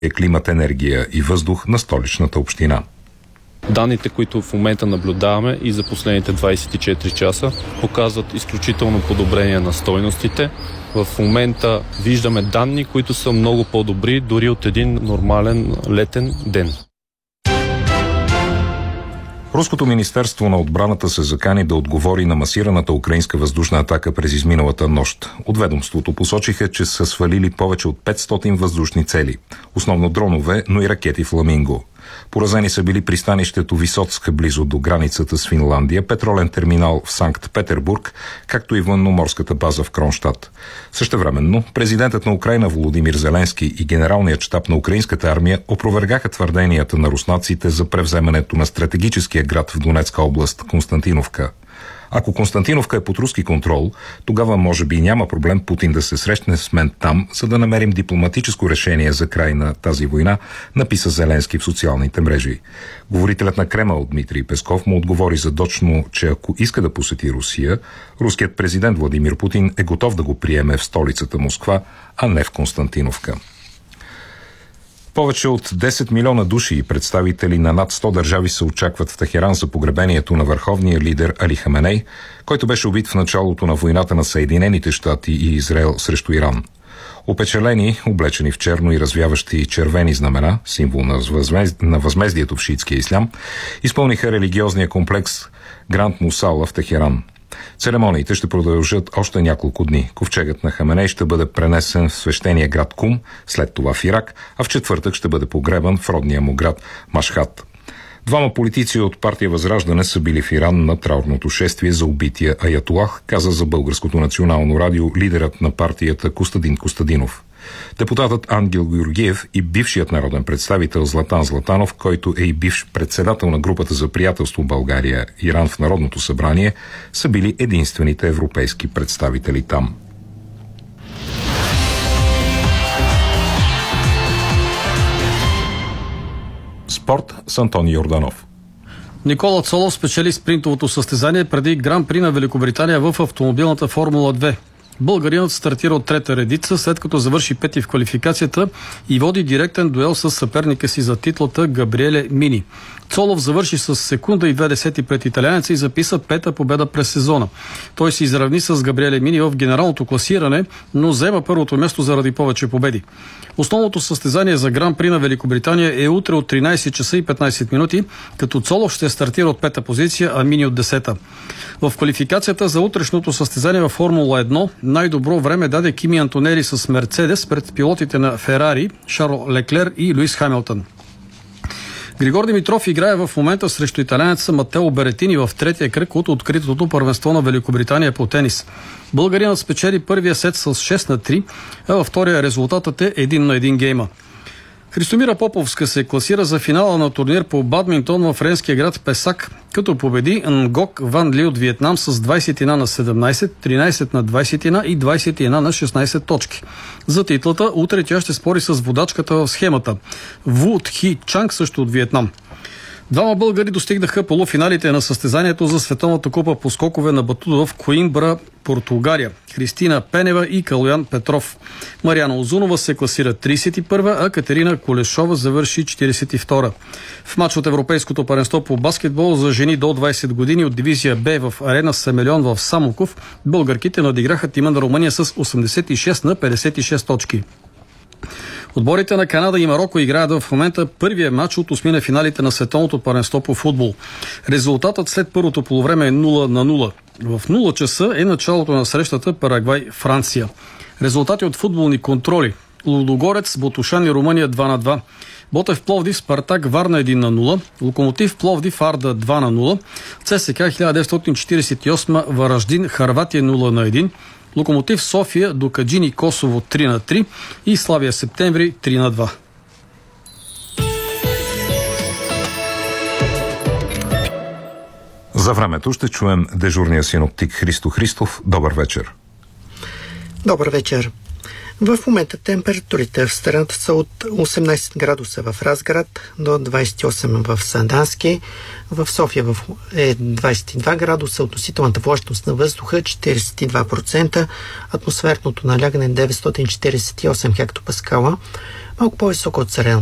климат, енергия и въздух на Столичната община. Данните, които в момента наблюдаваме и за последните 24 часа, показват изключително подобрение на стойностите. В момента виждаме данни, които са много по-добри дори от един нормален летен ден. Руското министерство на отбраната се закани да отговори на масираната украинска въздушна атака през изминалата нощ. От ведомството посочиха, че са свалили повече от 500 въздушни цели. Основно дронове, но и ракети «Фламинго». Поразени са били пристанището Висоцк близо до границата с Финландия, петролен терминал в Санкт-Петербург, както и военноморската база в Кронштадт. Същевременно, президентът на Украйна Володимир Зеленски и генералният щаб на украинската армия опровергаха твърденията на руснаците за превземането на стратегическия град в Донецка област Константиновка. Ако Константиновка е под руски контрол, тогава може би няма проблем Путин да се срещне с мен там, за да намерим дипломатическо решение за край на тази война, написа Зеленски в социалните мрежи. Говорителят на Кремъл Дмитрий Песков му отговори задочно, че ако иска да посети Русия, руският президент Владимир Путин е готов да го приеме в столицата Москва, а не в Константиновка. Повече от 10 милиона души и представители на над 100 държави се очакват в Техеран за погребението на върховния лидер Али Хаменей, който беше убит в началото на войната на Съединените щати и Израел срещу Иран. Опечалени, облечени в черно и развяващи червени знамена, символ на възмездието в шиитския ислям, изпълниха религиозния комплекс Гранд Мусала в Техеран. Церемониите ще продължат още няколко дни. Ковчегът на Хаменей ще бъде пренесен в свещения град Кум, след това в Ирак, а в четвъртък ще бъде погребан в родния му град Машхад. Двама политици от партия Възраждане са били в Иран на траурното шествие за убития аятолах, каза за Българското национално радио лидерът на партията Костадин Костадинов. Депутатът Ангел Георгиев и бившият народен представител Златан Златанов, който е и бивш председател на групата за приятелство България-Иран в Народното събрание, са били единствените европейски представители там. Спорт с Антони Йорданов. Никола Цолов спечели спринтовото състезание преди Гран-при на Великобритания в автомобилната Формула 2. Българинът стартира от трета редица, след като завърши пети в квалификацията и води директен дуел с съперника си за титлата Габриеле Мини. Цолов завърши с секунда и 20 пред италианеца и записа пета победа през сезона. Той се изравни с Габриеле Мини в генералното класиране, но взема първото място заради повече победи. Основното състезание за Гран-при на Великобритания е утре от 13 часа и 15 минути, като Цолов ще стартира от пета позиция, а Мини от 10-та. В квалификацията за утрешното състезание във Формула 1 най-добро време даде Кими Антонели с Мерцедес пред пилотите на Ферари, Шарл Леклер и Луис Хамилтън. Григор Димитров играе в момента срещу италианеца Матео Беретини в третия кръг от откритото първенство на Великобритания по тенис. Българинът спечели първия сет с 6-3, а във втория резултатът е 1-1 гейма. Христомира Поповска се класира за финала на турнир по бадминтон в френския град Песак, като победи Нгок Ван Ли от Виетнам с 21 на 17, 13 на 21 и 21 на 16 точки. За титлата утре тя ще спори с водачката в схемата Ву Тхи Чанг, също от Виетнам. Двама българи достигнаха полуфиналите на състезанието за Световната купа по скокове на батут в Коимбра, Португалия. Христина Пенева и Калоян Петров. Мариана Озунова се класира 31-а, а Катерина Колешова завърши 42-а. В матч от Европейското паренство по баскетбол за жени до 20 години от дивизия Б в арена Семелион в Самоков, българките надиграха тима на Румъния с 86 на 56 точки. Отборите на Канада и Мароко играят в момента първия матч от осмина финалите на Световното първенство по футбол. Резултатът след първото полувреме е 0-0. В 0 часа е началото на срещата Парагвай-Франция. Резултати от футболни контроли. Лудогорец, Ботушан и Румъния 2-2. Ботев Пловдив, Спартак Варна 1-0. Локомотив Пловдив Арда 2-0. ЦСК 1948 Вараждин Харватия 0-1. Локомотив София до Каджини Косово 3-3 и Славия Септември 3-2. За времето ще чуем дежурния синоптик Христо Христов. Добър вечер. Добър вечер. В момента температурите в страната са от 18 градуса в Разград до 28 в Сандански. В София е 22 градуса, относителната влажност на въздуха 42%, атмосферното налягане 948 хектопаскала. малко по-висока от средно